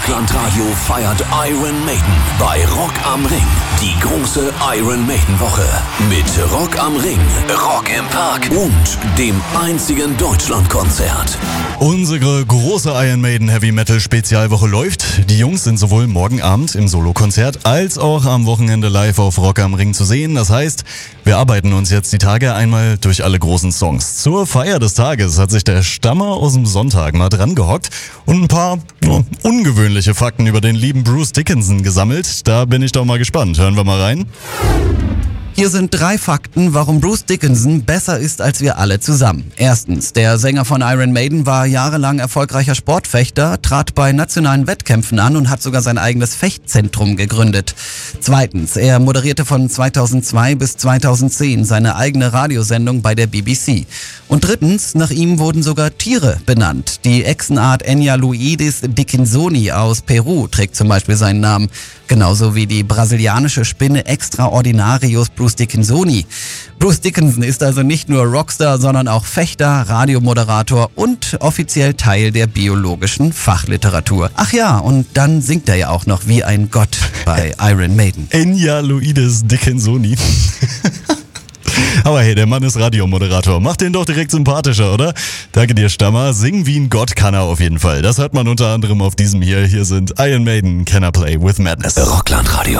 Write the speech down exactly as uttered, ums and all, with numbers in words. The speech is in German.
Rockland Radio feiert Iron Maiden bei Rock am Ring. Die große Iron Maiden Woche mit Rock am Ring, Rock im Park und dem einzigen Deutschlandkonzert. Unsere große Iron Maiden Heavy Metal Spezialwoche läuft. Die Jungs sind sowohl morgen Abend im Solokonzert als auch am Wochenende live auf Rock am Ring zu sehen. Das heißt, wir arbeiten uns jetzt die Tage einmal durch alle großen Songs. Zur Feier des Tages hat sich der Stammer aus dem Sonntag mal dran gehockt und ein paar oh, ungewöhnliche Fakten über den lieben Bruce Dickinson gesammelt. Da bin ich doch mal gespannt. Hören wir mal rein. Hier sind drei Fakten, warum Bruce Dickinson besser ist als wir alle zusammen. Erstens, der Sänger von Iron Maiden war jahrelang erfolgreicher Sportfechter, trat bei nationalen Wettkämpfen an und hat sogar sein eigenes Fechtzentrum gegründet. Zweitens, er moderierte von zweitausendzwei bis zweitausendzehn seine eigene Radiosendung bei der B B C. Und drittens, nach ihm wurden sogar Tiere benannt. Die Echsenart Enyaloides dickinsoni aus Peru trägt zum Beispiel seinen Namen. Genauso wie die brasilianische Spinne Extraordinarius Bruce Dickinsoni. Bruce Dickinson ist also nicht nur Rockstar, sondern auch Fechter, Radiomoderator und offiziell Teil der biologischen Fachliteratur. Ach ja, und dann singt er ja auch noch wie ein Gott bei Iron Maiden. Enyaloides Dickinsoni. Aber hey, der Mann ist Radiomoderator. Macht den doch direkt sympathischer, oder? Danke dir, Stammer. Singen wie ein Gott kann er auf jeden Fall. Das hört man unter anderem auf diesem hier. Hier sind Iron Maiden, Can I Play with Madness. Rockland Radio.